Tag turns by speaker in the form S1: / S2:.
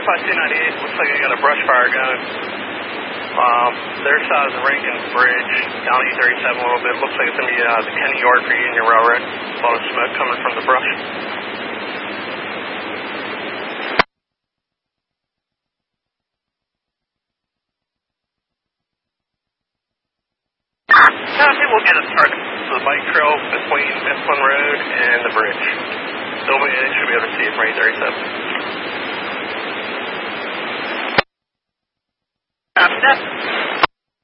S1: 298, looks like you got a brush fire going. Their side of the Rankin Bridge, down E37 a little bit. Looks like it's going to be the Kenny Yard for Union Railroad. A lot of smoke coming from the brush. I think we'll get a target to the bike trail between Mifflin Road and the bridge. It should be able to see it from E37.